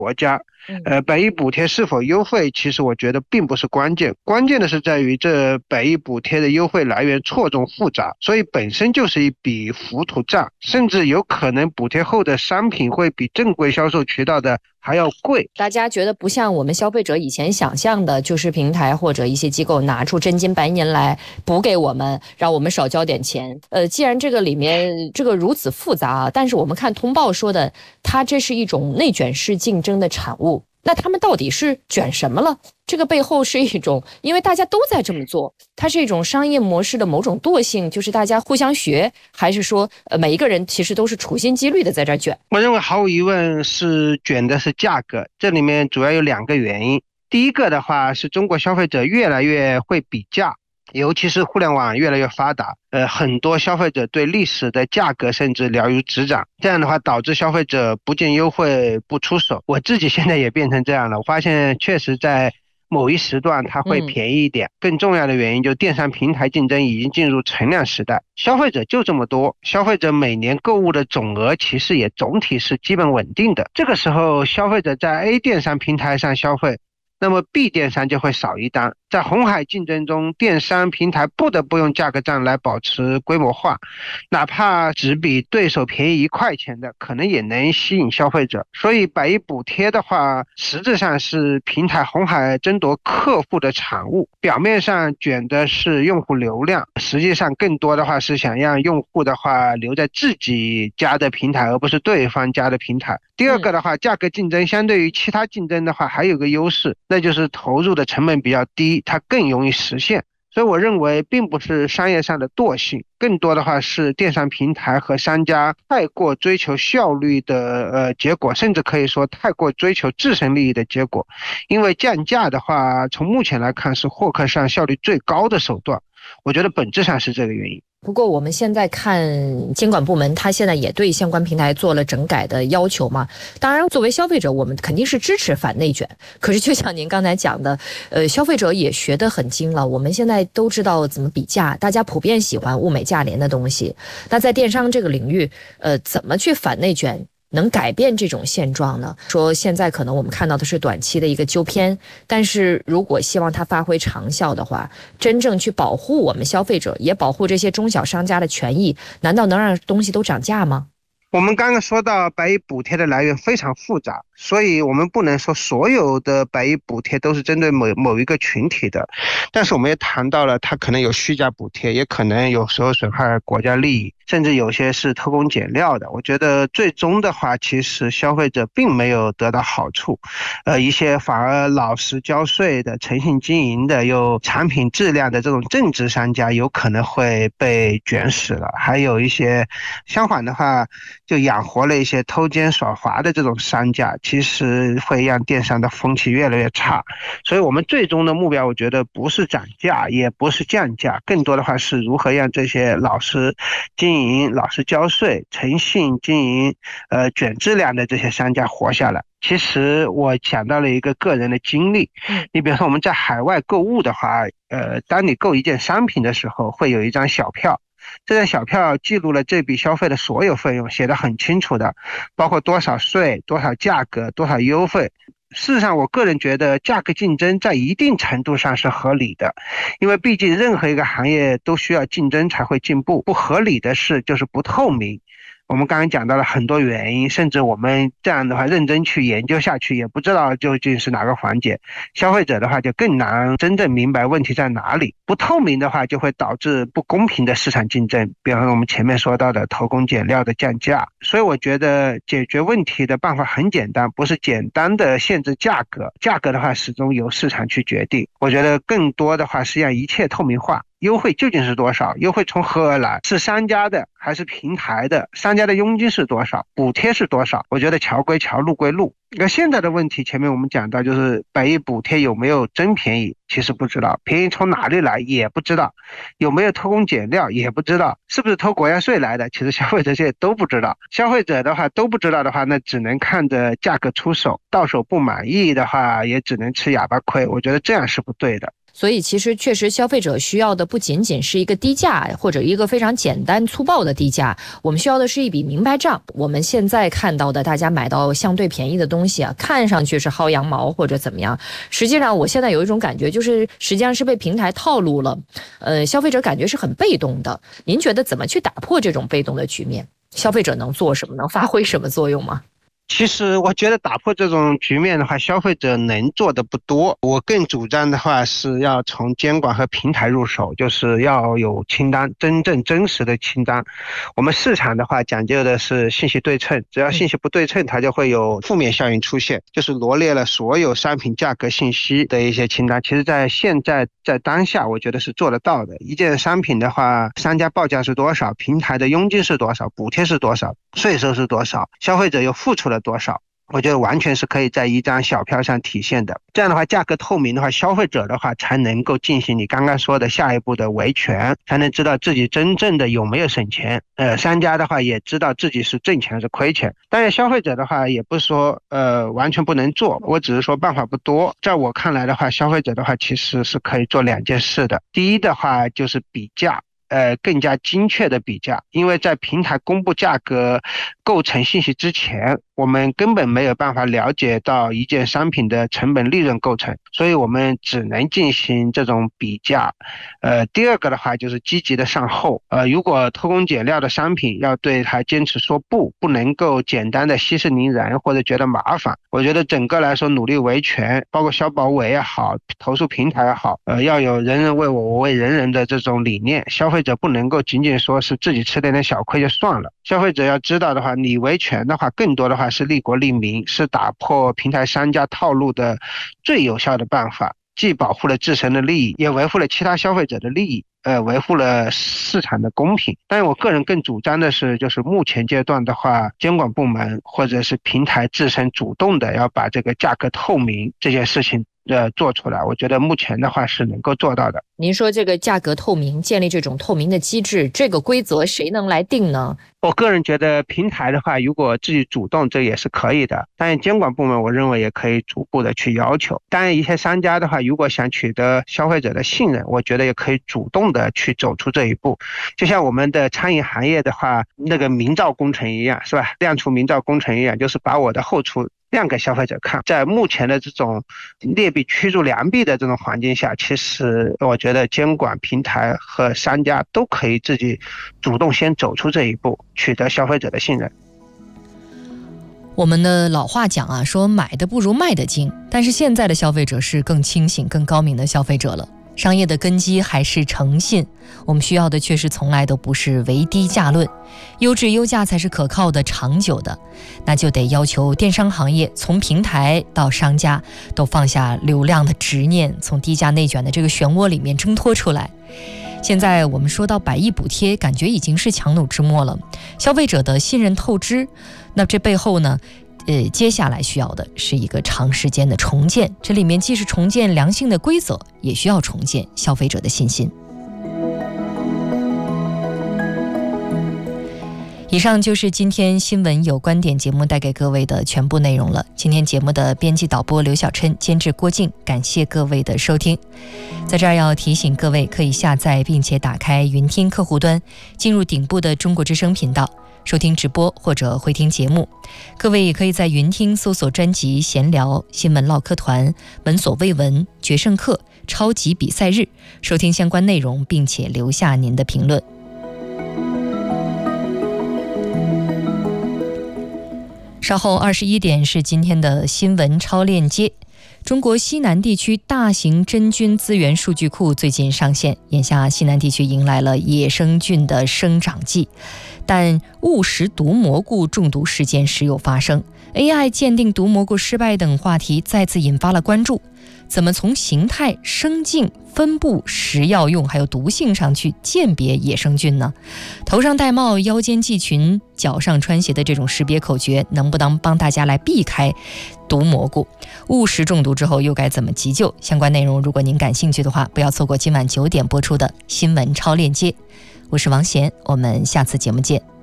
国家。百亿补贴是否优惠，其实我觉得并不是关键，关键的是在于这百亿补贴的优惠来源错综复杂，所以本身就是一笔糊涂账，甚至有可能补贴后的商品会比正规销售渠道的还要贵。 大家觉得不像我们消费者以前想象的，就是平台或者一些机构拿出真金白银来补给我们，让我们少交点钱。既然这个里面这个如此复杂啊，但是我们看通报说的，它这是一种内卷式竞争的产物。那他们到底是卷什么了？这个背后是一种，因为大家都在这么做，它是一种商业模式的某种惰性，就是大家互相学，还是说每一个人其实都是处心积虑的在这卷？ 我认为毫无疑问是卷的是价格，这里面主要有2个原因。第一个的话是中国消费者越来越会比价，尤其是互联网越来越发达，很多消费者对历史的价格甚至了如指掌，这样的话导致消费者不见优惠不出手。我自己现在也变成这样了，我发现确实在某一时段它会便宜一点。更重要的原因就是电商平台竞争已经进入存量时代，消费者就这么多，消费者每年购物的总额其实也总体是基本稳定的。这个时候消费者在 A 电商平台上消费，那么 B 电商就会少一单，在红海竞争中，电商平台不得不用价格战来保持规模化，哪怕只比对手便宜1块钱的，可能也能吸引消费者。所以百亿补贴的话，实质上是平台红海争夺客户的产物，表面上卷的是用户流量，实际上更多的话是想让用户的话留在自己家的平台，而不是对方家的平台。第二个的话，价格竞争相对于其他竞争的话还有个优势，那就是投入的成本比较低，它更容易实现。所以我认为并不是商业上的惰性，更多的话是电商平台和商家太过追求效率的结果，甚至可以说太过追求自身利益的结果。因为降价的话，从目前来看是获客上效率最高的手段，我觉得本质上是这个原因。 不过我们现在看监管部门，他现在也对相关平台做了整改的要求嘛。当然作为消费者，我们肯定是支持反内卷，可是就像您刚才讲的，消费者也学得很精了，我们现在都知道怎么比价，大家普遍喜欢物美价廉的东西。那在电商这个领域，怎么去反内卷能改变这种现状呢？说现在可能我们看到的是短期的一个纠偏，但是如果希望它发挥长效的话，真正去保护我们消费者，也保护这些中小商家的权益，难道能让东西都涨价吗？ 我们刚刚说到百亿补贴的来源非常复杂，所以我们不能说所有的百亿补贴都是针对某一个群体的，但是我们也谈到了它可能有虚假补贴，也可能有时候损害国家利益，甚至有些是偷工减料的。我觉得最终的话，其实消费者并没有得到好处，一些反而老实交税的、诚信经营的、有产品质量的这种正直商家有可能会被卷死了，还有一些相反的话就养活了一些偷奸耍滑的这种商家，其实会让电商的风气越来越差。所以我们最终的目标，我觉得不是涨价，也不是降价，更多的话是如何让这些老实经营、老实交税、诚信经营、卷质量的这些商家活下来。其实我想到了一个个人的经历，你比如说我们在海外购物的话，当你购一件商品的时候，会有一张小票。这张小票记录了这笔消费的所有费用，写得很清楚的，包括多少税、多少价格、多少优惠。事实上，我个人觉得价格竞争在一定程度上是合理的，因为毕竟任何一个行业都需要竞争才会进步。不合理的事就是不透明。我们刚刚讲到了很多原因，甚至我们这样的话认真去研究下去，也不知道究竟是哪个环节。消费者的话就更难真正明白问题在哪里。不透明的话就会导致不公平的市场竞争，比方说我们前面说到的偷工减料的降价。所以我觉得解决问题的办法很简单，不是简单的限制价格，价格的话始终由市场去决定。我觉得更多的话是让一切透明化。优惠究竟是多少？优惠从何而来？是商家的还是平台的？商家的佣金是多少？补贴是多少？我觉得桥归桥，路归路。那现在的问题，前面我们讲到，就是百亿补贴有没有真便宜？其实不知道，便宜从哪里来也不知道，有没有偷工减料也不知道，是不是偷国家税来的？其实消费者这些都不知道。消费者的话都不知道的话，那只能看着价格出手，到手不满意的话，也只能吃哑巴亏。我觉得这样是不对的。 所以其实确实消费者需要的不仅仅是一个低价或者一个非常简单粗暴的低价，我们需要的是一笔明白账。我们现在看到的大家买到相对便宜的东西啊，看上去是薅羊毛或者怎么样，实际上我现在有一种感觉，就是实际上是被平台套路了，消费者感觉是很被动的。您觉得怎么去打破这种被动的局面？消费者能做什么？能发挥什么作用吗？ 其实我觉得打破这种局面的话，消费者能做的不多。我更主张的话是要从监管和平台入手，就是要有清单，真正真实的清单。我们市场的话讲究的是信息对称，只要信息不对称，它就会有负面效应出现，就是罗列了所有商品价格信息的一些清单。其实在现在在当下，我觉得是做得到的。一件商品的话，商家报价是多少，平台的佣金是多少，补贴是多少，税收是多少，消费者又付出了多少，我觉得完全是可以在一张小票上体现的。这样的话，价格透明的话，消费者的话才能够进行你刚刚说的下一步的维权，才能知道自己真正的有没有省钱。商家的话也知道自己是挣钱还是亏钱。但是消费者的话也不是说完全不能做，我只是说办法不多。在我看来的话，消费者的话其实是可以做两件事的。第一的话就是比价。更加精确的比价，因为在平台公布价格构成信息之前，我们根本没有办法了解到一件商品的成本利润构成，所以我们只能进行这种比价。第二个的话就是积极的上后，如果偷工减料的商品要对它坚持说不能够简单的息事宁人或者觉得麻烦。我觉得整个来说努力维权，包括消保委也好，投诉平台也好，要有人人为我，我为人人的这种理念。消费者不能够仅仅说是自己吃点小亏就算了，消费者要知道的话，你维权的话更多的话是利国利民，是打破平台商家套路的最有效的办法，既保护了自身的利益，也维护了其他消费者的利益，维护了市场的公平。但是我个人更主张的是，就是目前阶段的话，监管部门或者是平台自身主动的要把这个价格透明这件事情做出来，我觉得目前的话是能够做到的。 您说这个价格透明，建立这种透明的机制，这个规则谁能来定呢？ 我个人觉得平台的话，如果自己主动，这也是可以的。但是监管部门，我认为也可以逐步的去要求。当然，一些商家的话，如果想取得消费者的信任，我觉得也可以主动的去走出这一步。就像我们的餐饮行业的话，那个明造工程一样，是吧？亮出明造工程一样，就是把我的后厨亮给消费者看。在目前的这种劣币驱逐良币的这种环境下，其实我觉得监管平台和商家都可以自己主动先走出这一步，取得消费者的信任。 我们的老话讲啊，说买的不如卖的精，但是现在的消费者是更清醒、更高明的消费者了。商业的根基还是诚信，我们需要的确实从来都不是唯低价论，优质优价才是可靠的、长久的。那就得要求电商行业从平台到商家都放下流量的执念，从低价内卷的这个漩涡里面挣脱出来。现在我们说到100亿补贴，感觉已经是强弩之末了，消费者的信任透支，那这背后呢接下来需要的是一个长时间的重建，这里面既是重建良性的规则，也需要重建消费者的信心。以上就是今天新闻有观点节目带给各位的全部内容了。今天节目的编辑导播刘小琛，监制郭静，感谢各位的收听。在这儿要提醒各位，可以下载并且打开云听客户端，进入顶部的中国之声频道收听直播或者回听节目。各位也可以在云听搜索专辑闲聊、新闻唠嗑团、闻所未闻、决胜课、超级比赛日，收听相关内容并且留下您的评论。稍后21点是今天的新闻超链接。中国西南地区大型真菌资源数据库最近上线，眼下西南地区迎来了野生菌的生长季，但误食毒蘑菇中毒事件时有发生， AI 鉴定毒蘑菇失败等话题再次引发了关注。怎么从形态、生境、分布、食药用还有毒性上去鉴别野生菌呢？头上戴帽、腰间系裙、脚上穿鞋的这种识别口诀，能不能帮大家来避开毒蘑菇？误食中毒之后又该怎么急救？相关内容如果您感兴趣的话，不要错过今晚9点播出的新闻超链接。我是王贤，我们下次节目见。